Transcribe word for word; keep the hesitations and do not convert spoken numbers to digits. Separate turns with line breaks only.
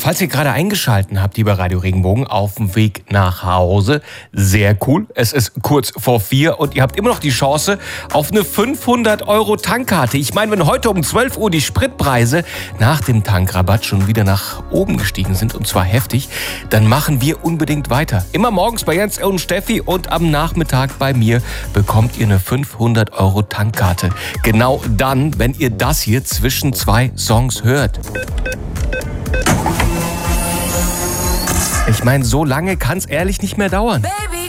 Falls ihr gerade eingeschaltet habt, lieber Radio Regenbogen, auf dem Weg nach Hause, sehr cool. Es ist kurz vor vier und ihr habt immer noch die Chance auf eine fünfhundert Euro Tankkarte. Ich meine, wenn heute um zwölf Uhr die Spritpreise nach dem Tankrabatt schon wieder nach oben gestiegen sind, und zwar heftig, dann machen wir unbedingt weiter. Immer morgens bei Jens und Steffi und am Nachmittag bei mir bekommt ihr eine fünfhundert Euro Tankkarte. Genau dann, wenn ihr das hier zwischen zwei Songs hört. Ich meine, so lange kann es ehrlich nicht mehr dauern.
Baby.